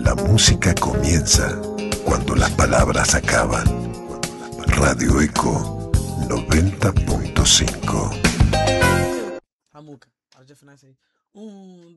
La música comienza cuando las palabras acaban. Radio Eco 90.5. Hamuka, arja finance aí. 1,